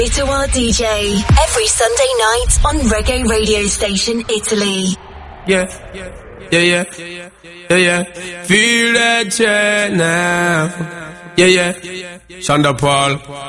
Itawar DJ, every Sunday night on Reggae Radio Station Italy. Yeah. Feel that chair now. Yeah. Shonda Paul.